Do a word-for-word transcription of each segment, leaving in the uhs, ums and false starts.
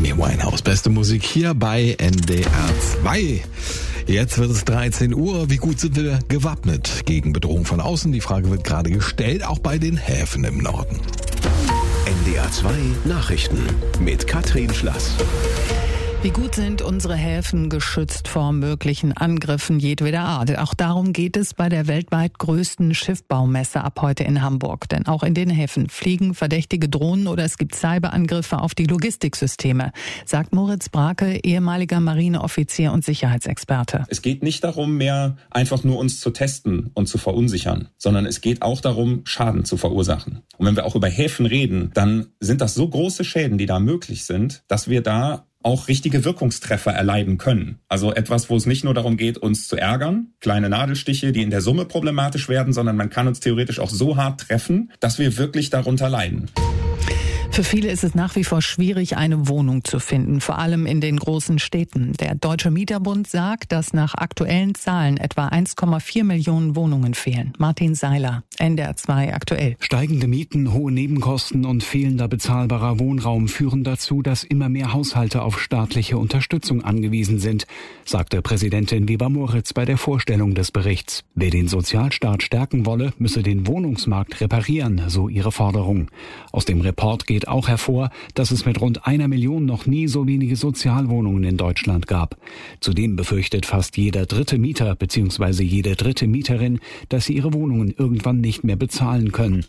Amy Winehouse. Beste Musik hier bei N D R zwei. Jetzt wird es dreizehn Uhr. Wie gut sind wir gewappnet gegen Bedrohung von außen? Die Frage wird gerade gestellt, auch bei den Häfen im Norden. N D R zwei Nachrichten mit Katrin Schlass. Wie gut sind unsere Häfen geschützt vor möglichen Angriffen jedweder Art? Auch darum geht es bei der weltweit größten Schiffbaumesse ab heute in Hamburg. Denn auch in den Häfen fliegen verdächtige Drohnen oder es gibt Cyberangriffe auf die Logistiksysteme, sagt Moritz Brake, ehemaliger Marineoffizier und Sicherheitsexperte. Es geht nicht darum, mehr einfach nur uns zu testen und zu verunsichern, sondern es geht auch darum, Schaden zu verursachen. Und wenn wir auch über Häfen reden, dann sind das so große Schäden, die da möglich sind, dass wir da auch richtige Wirkungstreffer erleiden können. Also etwas, wo es nicht nur darum geht, uns zu ärgern, kleine Nadelstiche, die in der Summe problematisch werden, sondern man kann uns theoretisch auch so hart treffen, dass wir wirklich darunter leiden. Für viele ist es nach wie vor schwierig, eine Wohnung zu finden, vor allem in den großen Städten. Der Deutsche Mieterbund sagt, dass nach aktuellen Zahlen etwa eins Komma vier Millionen Wohnungen fehlen. Martin Seiler, N D R zwei aktuell. Steigende Mieten, hohe Nebenkosten und fehlender bezahlbarer Wohnraum führen dazu, dass immer mehr Haushalte auf staatliche Unterstützung angewiesen sind, sagte Präsidentin Weber-Moritz bei der Vorstellung des Berichts. Wer den Sozialstaat stärken wolle, müsse den Wohnungsmarkt reparieren, so ihre Forderung. Aus dem Report geht auch hervor, dass es mit rund einer Million noch nie so wenige Sozialwohnungen in Deutschland gab. Zudem befürchtet fast jeder dritte Mieter bzw. jede dritte Mieterin, dass sie ihre Wohnungen irgendwann nicht mehr bezahlen können.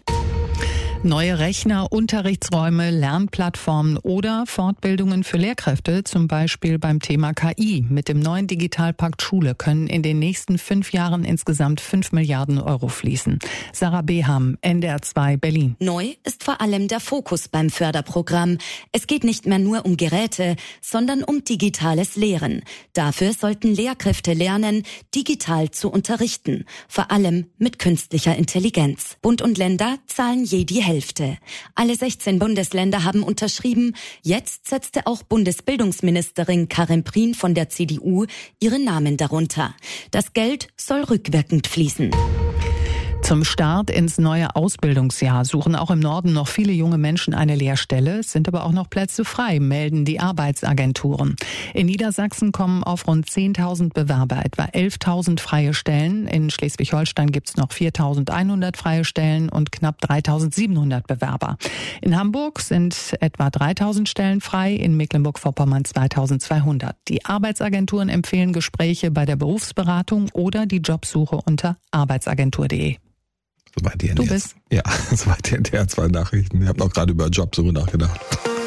Neue Rechner, Unterrichtsräume, Lernplattformen oder Fortbildungen für Lehrkräfte, zum Beispiel beim Thema K I. Mit dem neuen Digitalpakt Schule können in den nächsten fünf Jahren insgesamt fünf Milliarden Euro fließen. Sarah Beham, N D R zwei Berlin. Neu ist vor allem der Fokus beim Förderprogramm. Es geht nicht mehr nur um Geräte, sondern um digitales Lehren. Dafür sollten Lehrkräfte lernen, digital zu unterrichten, vor allem mit künstlicher Intelligenz. Bund und Länder zahlen je die Hälfte. Alle sechzehn Bundesländer haben unterschrieben. Jetzt setzte auch Bundesbildungsministerin Karin Prien von der C D U ihren Namen darunter. Das Geld soll rückwirkend fließen. Zum Start ins neue Ausbildungsjahr suchen auch im Norden noch viele junge Menschen eine Lehrstelle. Es sind aber auch noch Plätze frei, melden die Arbeitsagenturen. In Niedersachsen kommen auf rund zehntausend Bewerber etwa elftausend freie Stellen. In Schleswig-Holstein gibt es noch viertausendeinhundert freie Stellen und knapp dreitausendsiebenhundert Bewerber. In Hamburg sind etwa dreitausend Stellen frei, in Mecklenburg-Vorpommern zweitausendzweihundert. Die Arbeitsagenturen empfehlen Gespräche bei der Berufsberatung oder die Jobsuche unter arbeitsagentur punkt de. Soweit die Du bist. Ja, soweit die N D R zwei Nachrichten. Ich habe auch gerade über Jobsuche nachgedacht.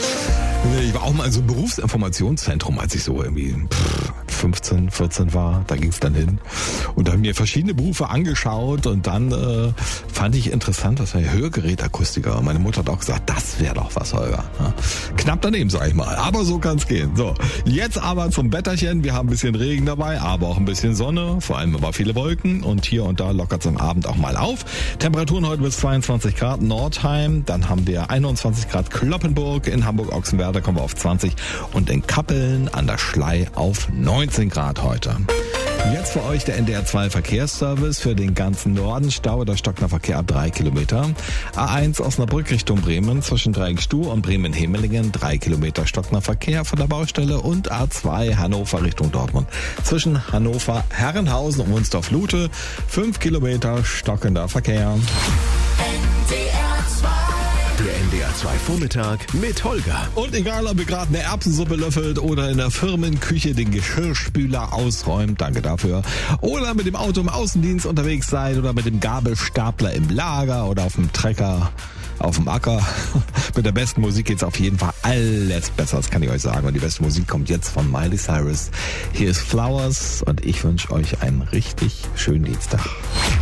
Ich war auch mal in so einem Berufsinformationszentrum, als ich so irgendwie fünfzehn, vierzehn war. Da ging es dann hin. Und da haben mir verschiedene Berufe angeschaut. Und dann äh, fand ich interessant, das war ja Hörgerätakustiker. Meine Mutter hat auch gesagt, das wäre doch was, Holger. Ja, knapp daneben, sag ich mal. Aber so kann es gehen. So, jetzt aber zum Wetterchen. Wir haben ein bisschen Regen dabei, aber auch ein bisschen Sonne. Vor allem aber viele Wolken. Und hier und da lockert es am Abend auch mal auf. Temperaturen heute bis zweiundzwanzig Grad Nordheim. Dann haben wir einundzwanzig Grad Cloppenburg. In Hamburg-Ochsenwerder kommen wir auf zwanzig. Und in Kappeln an der Schlei auf neunzehn Grad heute. Jetzt für euch der N D R zwei Verkehrsservice für den ganzen Norden. Stau oder stockender Verkehr ab drei Kilometer. A eins Osnabrück Richtung Bremen zwischen Dreieckstuhl und Bremen-Hemelingen drei Kilometer stockender Verkehr von der Baustelle. Und A zwei Hannover Richtung Dortmund zwischen Hannover, Herrenhausen und Wunsdorf-Lute fünf Kilometer stockender Verkehr. Der N D R zwei Vormittag mit Holger. Und egal, ob ihr gerade eine Erbsensuppe löffelt oder in der Firmenküche den Geschirrspüler ausräumt, danke dafür, oder mit dem Auto im Außendienst unterwegs seid oder mit dem Gabelstapler im Lager oder auf dem Trecker auf dem Acker. Mit der besten Musik geht's auf jeden Fall alles besser, das kann ich euch sagen. Und die beste Musik kommt jetzt von Miley Cyrus. Hier ist Flowers und ich wünsche euch einen richtig schönen Dienstag.